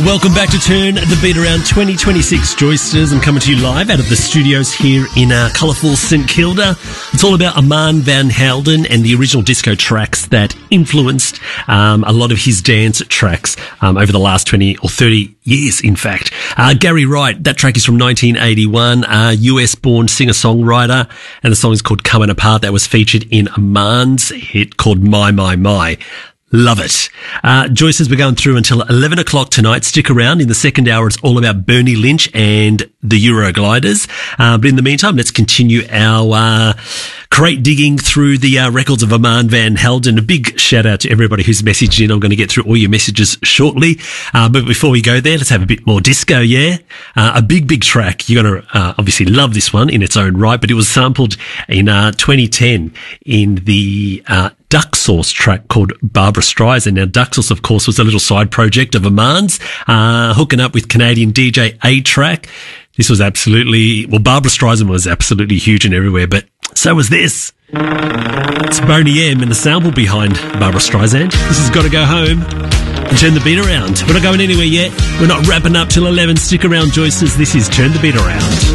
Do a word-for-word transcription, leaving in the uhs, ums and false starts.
Welcome back to Turn the Beat Around twenty twenty-six, Joysters. I'm coming to you live out of the studios here in uh, colourful St Kilda. It's all about Armand van Helden and the original disco tracks that influenced um, a lot of his dance tracks um, over the last twenty or thirty years, in fact. Uh, Gary Wright, that track is from nineteen eighty-one, uh, U S-born singer-songwriter, and the song is called Coming Apart. That was featured in Armand's hit called My, My, My. Love it. Uh, Joyce, as we're going through until eleven o'clock tonight, stick around. In the second hour, it's all about Bernie Lynch and the Eurogliders. Uh, but in the meantime, let's continue our uh, crate digging through the uh, records of Armand van Helden. A big shout out to everybody who's messaged in. I'm going to get through all your messages shortly. Uh, but before we go there, let's have a bit more disco, yeah? Uh, a big, big track. You're going to uh, obviously love this one in its own right, but it was sampled in uh, twenty ten in the uh, Duck Sauce track called Barbra Streisand. Now, Duck Sauce, of course, was a little side project of Armand's, uh, hooking up with Canadian D J A-Track. This was absolutely, well, Barbra Streisand was absolutely huge and everywhere, but so was this. It's Boney M and the sample behind Barbra Streisand. This has got to go home and turn the beat around. We're not going anywhere yet. We're not wrapping up till eleven. Stick around, Joyces. This is Turn the Beat Around.